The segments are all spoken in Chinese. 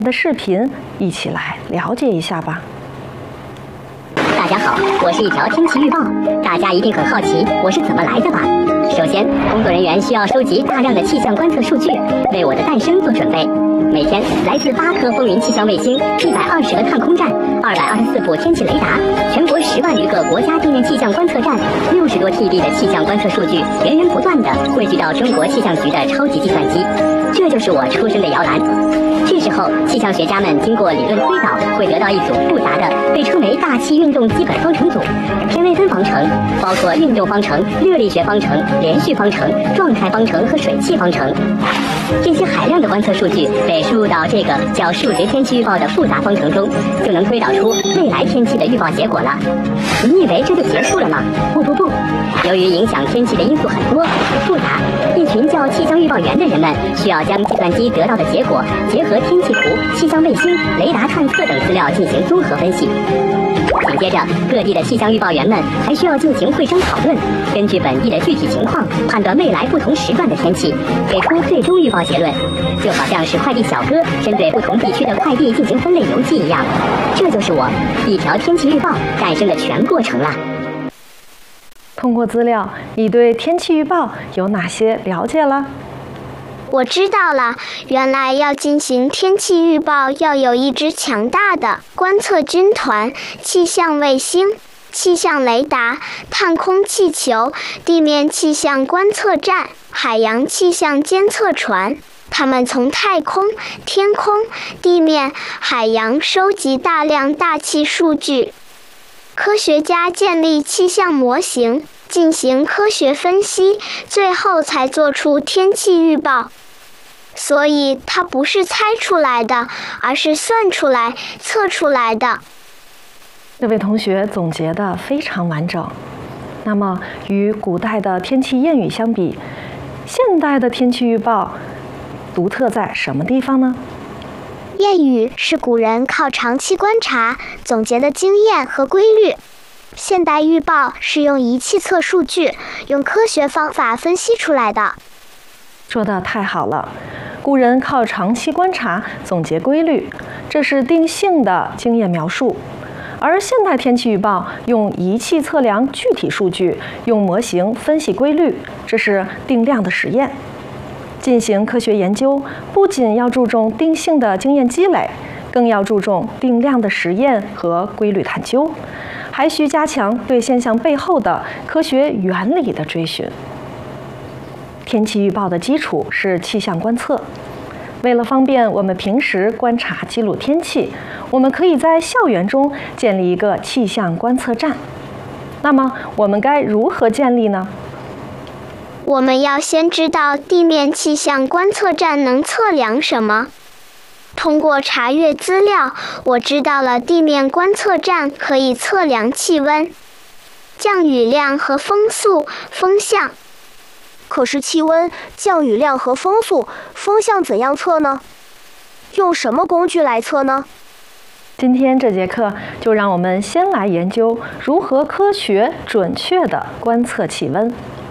的视频一起来了解一下吧。 大家好，我是一条天气预报，大家一定很好奇我是怎么来的吧？首先，工作人员需要收集大量的气象观测数据，为我的诞生做准备。每天来自8颗风云气象卫星、120个探空站、224部天气雷达，全国10万余个国家地面气象观测站，60多 TB 的气象观测数据源源不断地汇聚到中国气象局的超级计算机，这就是我出生的摇篮。这时候，气象学家们经过理论推导，会得到一组复杂的，被称为大气运动基本方程组。偏微分方程包括运动方程、热力学方程、连续方程、状态方程和水汽方程。这些海量的观测数据被输入到这个叫数值天气预报的复杂方程中，就能推导出未来天气的预报结果了。你以为这就结束了吗？不，由于影响天气的因素很多很复杂，一群叫气象预报员的人们需要将计算机得到的结果结合天气图、气象卫星、雷达探测等资料进行综合分析。紧接着，各地的气象预报员们还需要进行会商讨论，根据本地的具体情况判断未来不同时段的天气，给出最终预报结论，就好像是快递小哥针对不同地区的快递进行分类邮寄一样。这就是我一条天气预报诞生的全过程了。 通过资料，你对天气预报有哪些了解了？ 我知道了，原来要进行天气预报，要有一支强大的观测军团、气象卫星、气象雷达、探空气球、地面气象观测站、海洋气象监测船。他们从太空、天空、地面、海洋收集大量大气数据。科学家建立气象模型，进行科学分析，最后才做出天气预报。所以它不是猜出来的，而是算出来、测出来的。 这位同学总结得非常完整。那么，与古代的天气谚语相比，现代的天气预报独特在什么地方呢？ 谚语是古人靠长期观察总结的经验和规律，现代预报是用仪器测数据，用科学方法分析出来的。 说得太好了，古人靠长期观察总结规律，这是定性的经验描述；而现代天气预报用仪器测量具体数据，用模型分析规律，这是定量的实验。进行科学研究，不仅要注重定性的经验积累，更要注重定量的实验和规律探究，还需加强对现象背后的科学原理的追寻。天气预报的基础是气象观测。为了方便我们平时观察记录天气，我们可以在校园中建立一个气象观测站。那么，我们该如何建立呢？ 我们要先知道地面气象观测站能测量什么。通过查阅资料，我知道了地面观测站可以测量气温、降雨量和风速、风向。 可是气温、降雨量和风速、风向怎样测呢？用什么工具来测呢？ 今天这节课就让我们先来研究如何科学准确地观测气温。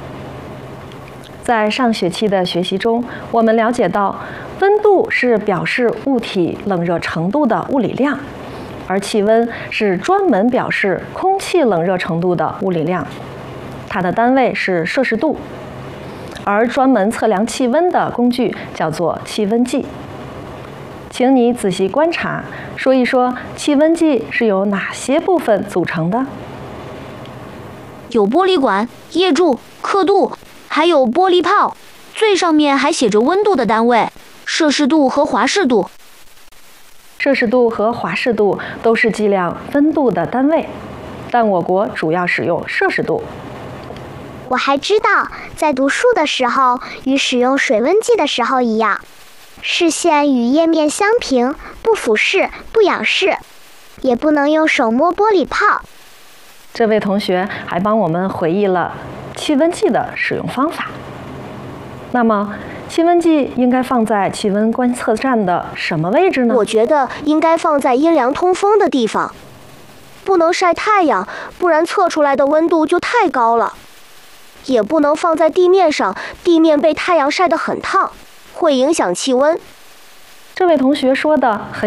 在上学期的学习中，我们了解到，温度是表示物体冷热程度的物理量，而气温是专门表示空气冷热程度的物理量，它的单位是摄氏度。而专门测量气温的工具叫做气温计。请你仔细观察，说一说气温计是由哪些部分组成的？ 有玻璃管、液柱、刻度，还有玻璃泡，最上面还写着温度的单位，摄氏度和华氏度。 摄氏度和华氏度都是计量温度的单位，但我国主要使用摄氏度。 我还知道，在读书的时候与使用水温计的时候一样，视线与页面相平，不俯视，不仰视，也不能用手摸玻璃泡。 这位同学还帮我们回忆了气温计的使用方法。那么，气温计应该放在气温观测站的什么位置呢？ 我觉得应该放在阴凉通风的地方，不能晒太阳，不然测出来的温度就太高了。也不能放在地面上，地面被太阳晒得很烫，会影响气温。 这位同学说的很